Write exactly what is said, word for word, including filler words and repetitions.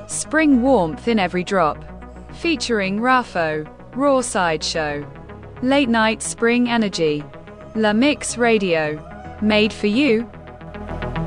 Spring warmth in every drop. Featuring Rafo. Raw Sideshow. Late night spring energy. La Mix Radio. Made for you.